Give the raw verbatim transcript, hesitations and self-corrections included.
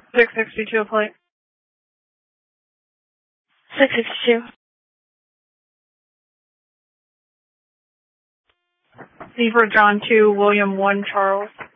six sixty-two plate. six sixty-two. Zebra John two, William one, Charles.